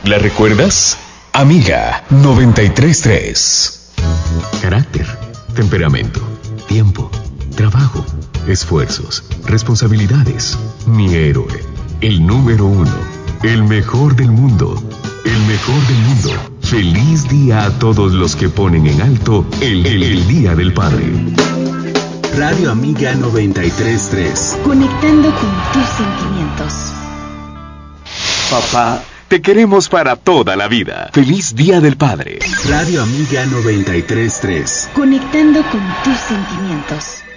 ¿La recuerdas? Amiga 933. Carácter, temperamento, tiempo, trabajo, esfuerzos, responsabilidades. Mi héroe, el número uno, el mejor del mundo, el mejor del mundo. Feliz día a todos los que ponen en alto el Día del Padre. Radio Amiga 933. Conectando con tus sentimientos. Papá, te queremos para toda la vida. Feliz Día del Padre. Radio Amiga 933. Conectando con tus sentimientos.